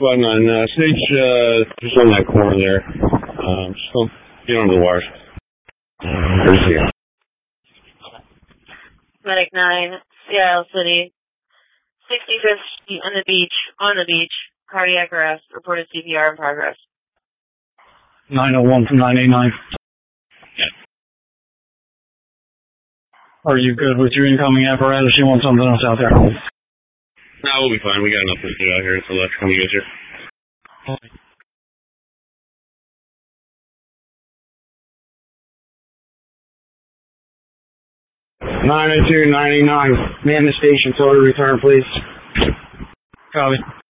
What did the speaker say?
659, stage, just on that corner there. Just don't get under the wires. There's the Medic 9, Seattle City, 65th Street on the beach, cardiac arrest, reported CPR in progress. 901 from 989. Are you good with your incoming apparatus? You want something else out there? No, we'll be fine. We got enough to do out here until the next time you guys here. 902, 989. Man the station, total return, please. Copy.